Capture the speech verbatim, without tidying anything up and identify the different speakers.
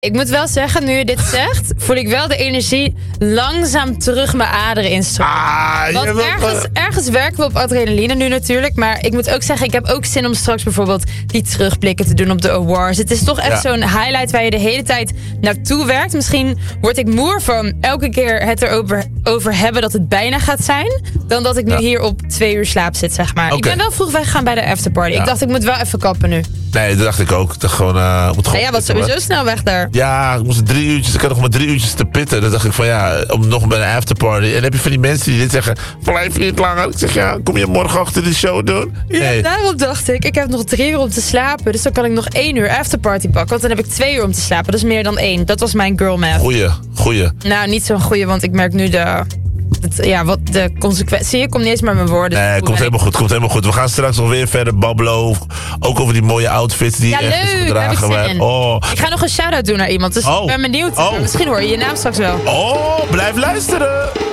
Speaker 1: Ik moet wel zeggen, nu je dit zegt, voel ik wel de energie langzaam terug mijn aderen instromen.
Speaker 2: Ah,
Speaker 1: Want
Speaker 2: je wilt
Speaker 1: ergens,
Speaker 2: gewoon-
Speaker 1: ergens werken we op adrenaline nu natuurlijk. Maar ik moet ook zeggen, ik heb ook zin om straks bijvoorbeeld die terugblikken te doen op de awards. Het is toch echt
Speaker 2: Ja.
Speaker 1: zo'n highlight waar je de hele tijd naartoe werkt. Misschien word ik moer van elke keer het erover over hebben dat het bijna gaat zijn. Dan dat ik nu
Speaker 2: Ja.
Speaker 1: hier op twee uur slaap zit, zeg maar. Ik
Speaker 2: Oké.
Speaker 1: ben wel vroeg weggegaan bij de afterparty.
Speaker 2: Ja.
Speaker 1: Ik dacht, ik moet wel even kappen nu.
Speaker 2: Nee, dat dacht ik ook. Dat gewoon, uh, moet
Speaker 1: Ja,
Speaker 2: gewoon
Speaker 1: jij was
Speaker 2: pitten,
Speaker 1: sowieso
Speaker 2: hoor.
Speaker 1: snel weg daar.
Speaker 2: Ja, ik moest drie uurtjes. Ik had nog maar drie uurtjes te pitten. Dan dacht ik van ja, om nog bij een afterparty. En dan heb je van die mensen die dit zeggen, blijf niet langer. Ik zeg ja, kom je morgenochtend de show doen? Nee.
Speaker 1: Ja, daarom dacht ik, ik heb nog drie uur om te slapen. Dus dan kan ik nog één uur afterparty pakken. Want dan heb ik twee uur om te slapen. Dat is meer dan één. Dat was mijn girl math.
Speaker 2: Goeie, goeie.
Speaker 1: Nou, niet zo'n goeie, want ik merk nu de... Het, ja, wat de consequentie. Zie je, ik kom niet eens met mijn woorden.
Speaker 2: Nee,
Speaker 1: Hoe
Speaker 2: komt
Speaker 1: ben
Speaker 2: helemaal goed, komt helemaal goed. We gaan straks nog weer verder babbelen. over- Ook over die mooie outfits die
Speaker 1: Ja,
Speaker 2: echt is
Speaker 1: leuk, daar heb ik
Speaker 2: gedragen
Speaker 1: zin
Speaker 2: werden.
Speaker 1: in.
Speaker 2: Oh.
Speaker 1: Ik ga nog een shout-out doen naar iemand. Dus
Speaker 2: Oh.
Speaker 1: ik ben benieuwd.
Speaker 2: Oh.
Speaker 1: Misschien hoor je je naam straks wel.
Speaker 2: oh, blijf luisteren.